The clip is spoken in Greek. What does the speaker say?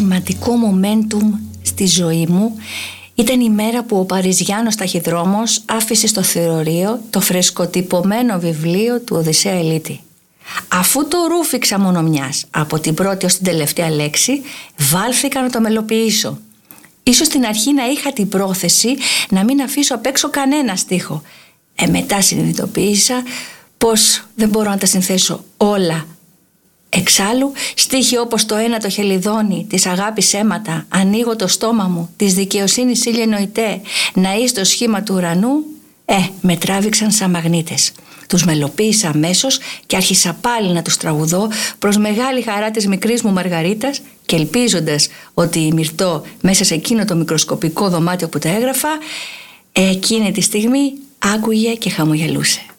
σημαντικό momentum στη ζωή μου ήταν η μέρα που ο Παριζιάνος ταχυδρόμος άφησε στο θεωρείο το φρεσκοτυπωμένο βιβλίο του Οδυσσέα Ελίτη. Αφού το ρούφηξα μόνο μιας, από την πρώτη ως την τελευταία λέξη, βάλθηκα να το μελοποιήσω. Ίσως στην αρχή να είχα την πρόθεση να μην αφήσω απ' έξω κανένα στίχο. Μετά συνειδητοποίησα πως δεν μπορώ να τα συνθέσω όλα. Εξάλλου, στίχοι όπως το ένα το χελιδόνι, της αγάπης αίματα, ανοίγω το στόμα μου, της δικαιοσύνης ήλιε νοητέ, να είσαι το σχήμα του ουρανού, με τράβηξαν σαν μαγνήτες. Τους μελοποίησα αμέσως και άρχισα πάλι να τους τραγουδώ προς μεγάλη χαρά της μικρής μου Μαργαρίτας και ελπίζοντας ότι η Μυρτώ μέσα σε εκείνο το μικροσκοπικό δωμάτιο που τα έγραφα, εκείνη τη στιγμή άκουγε και χαμογελούσε.